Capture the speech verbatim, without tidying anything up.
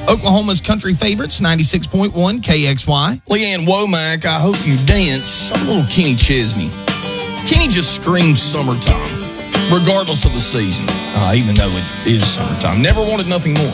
Oklahoma's country favorites, ninety-six point one K X Y. Leanne Womack, I hope you dance. I'm a little Kenny Chesney. Kenny just screams summertime, regardless of the season, uh, even though it is summertime. Never wanted nothing more.